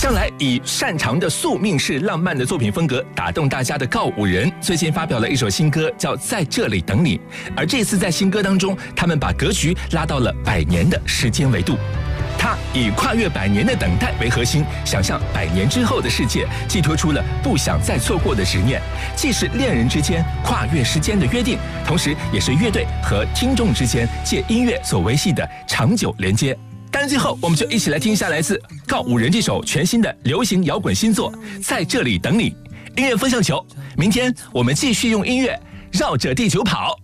向来以擅长的宿命式浪漫的作品风格打动大家的告五人，最近发表了一首新歌，叫《在这里等你》。而这次在新歌当中，他们把格局拉到了100年的时间维度。他以跨越100年的等待为核心，想象100年之后的世界，寄托出了不想再错过的执念，既是恋人之间跨越时间的约定，同时也是乐队和听众之间借音乐所维系的长久连接。当然，最后我们就一起来听一下来自告五人这首全新的流行摇滚新作《在这里等你》。音乐风向球，明天我们继续用音乐绕着地球跑。